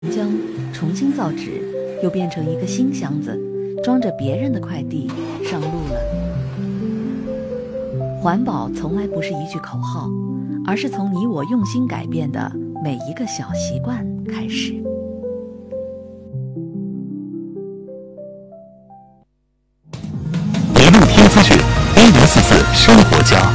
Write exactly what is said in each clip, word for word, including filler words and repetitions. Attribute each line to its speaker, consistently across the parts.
Speaker 1: 将重新造纸，又变成一个新箱子，装着别人的快递上路了。环保从来不是一句口号，而是从你我用心改变的每一个小习惯开始。
Speaker 2: 一路听资讯，一零四四生活家。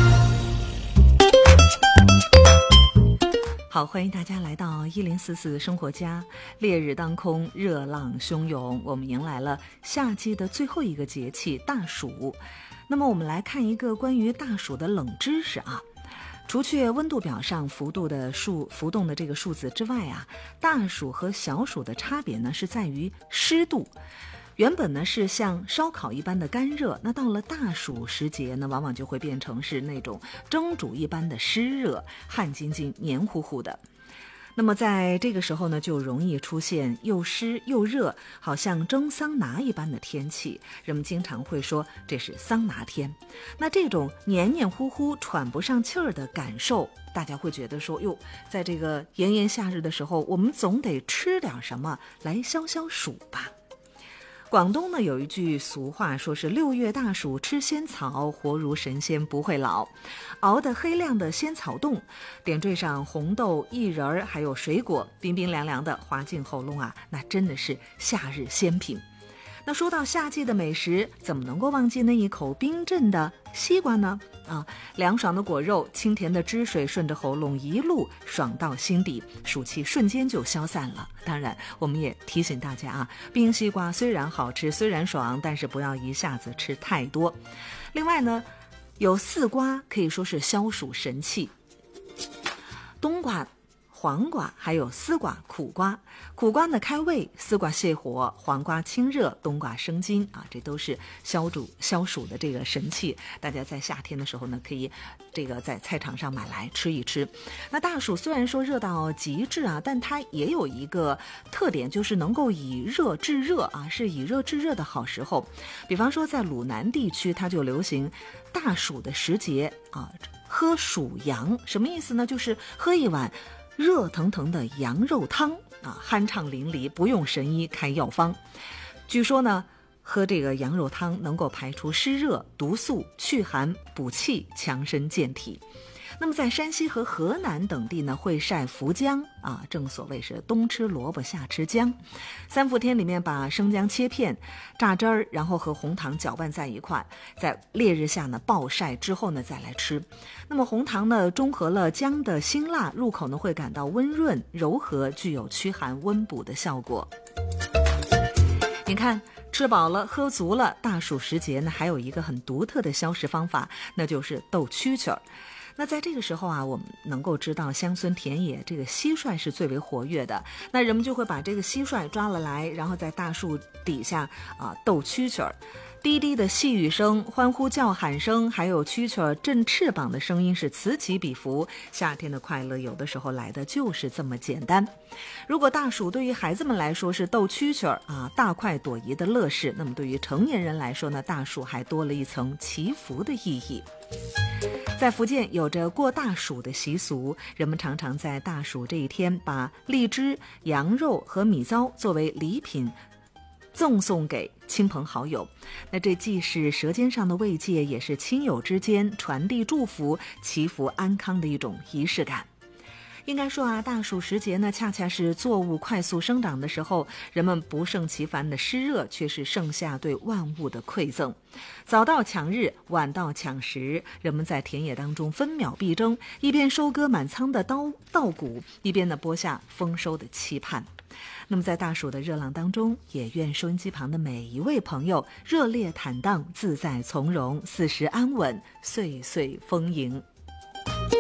Speaker 3: 好，欢迎大家来到一零四四生活家。烈日当空，热浪汹涌，我们迎来了夏季的最后一个节气大暑。那么我们来看一个关于大暑的冷知识啊。除去温度表上幅度的数浮动的这个数字之外啊，大暑和小暑的差别呢是在于湿度。原本呢是像烧烤一般的干热，那到了大暑时节呢，往往就会变成是那种蒸煮一般的湿热，汗津津黏糊糊的。那么在这个时候呢，就容易出现又湿又热，好像蒸桑拿一般的天气。人们经常会说这是桑拿天。那这种黏黏糊糊、喘不上气儿的感受，大家会觉得说，哟，在这个炎炎夏日的时候，我们总得吃点什么来消消暑吧。广东呢有一句俗话，说是六月大暑吃仙草，活如神仙不会老。熬得黑亮的仙草冻，点缀上红豆、薏仁还有水果，冰冰凉凉的滑进喉咙啊，那真的是夏日仙品。那说到夏季的美食，怎么能够忘记那一口冰镇的西瓜呢？啊，凉爽的果肉，清甜的汁水顺着喉咙一路爽到心底，暑气瞬间就消散了。当然，我们也提醒大家啊，冰西瓜虽然好吃，虽然爽，但是不要一下子吃太多。另外呢，有四瓜可以说是消暑神器，冬瓜、黄瓜还有丝瓜、苦瓜。苦瓜呢开胃，丝瓜泻火，黄瓜清热，冬瓜生津啊，这都是消暑消暑的这个神器。大家在夏天的时候呢，可以这个在菜场上买来吃一吃。那大暑虽然说热到极致啊，但它也有一个特点，就是能够以热制热啊，是以热制热的好时候。比方说在鲁南地区，它就流行大暑的时节啊，喝暑阳。什么意思呢？就是喝一碗热腾腾的羊肉汤啊，酣畅淋漓，不用神医开药方。据说呢，喝这个羊肉汤能够排除湿热、毒素、祛寒、补气、强身健体。那么在山西和河南等地呢，会晒浮姜啊，正所谓是冬吃萝卜夏吃姜。三伏天里面把生姜切片榨汁儿，然后和红糖搅拌在一块，在烈日下呢暴晒之后呢再来吃。那么红糖呢中和了姜的辛辣，入口呢会感到温润柔和，具有驱寒温补的效果。你看，吃饱了喝足了，大暑时节呢还有一个很独特的消食方法，那就是斗蛐蛐儿。那在这个时候啊，我们能够知道乡村田野这个蟋蟀是最为活跃的，那人们就会把这个蟋蟀抓了来，然后在大树底下啊斗蛐蛐儿。低低的细语声、欢呼叫喊声，还有蛐蛐儿振翅膀的声音是此起彼伏。夏天的快乐有的时候来的就是这么简单。如果大暑对于孩子们来说是斗蛐蛐儿啊大快朵颐的乐事，那么对于成年人来说呢，大暑还多了一层祈福的意义。在福建有着过大暑的习俗，人们常常在大暑这一天把荔枝、羊肉和米糟作为礼品赠送给亲朋好友。那这既是舌尖上的慰藉，也是亲友之间传递祝福、祈福安康的一种仪式感。应该说啊，大暑时节呢，恰恰是作物快速生长的时候，人们不胜其烦的湿热，却是盛夏对万物的馈赠。早到抢日，晚到抢食，人们在田野当中分秒必争，一边收割满仓的稻稻谷，一边呢播下丰收的期盼。那么在大暑的热浪当中，也愿收音机旁的每一位朋友热烈坦荡，自在从容，四时安稳，岁岁丰盈。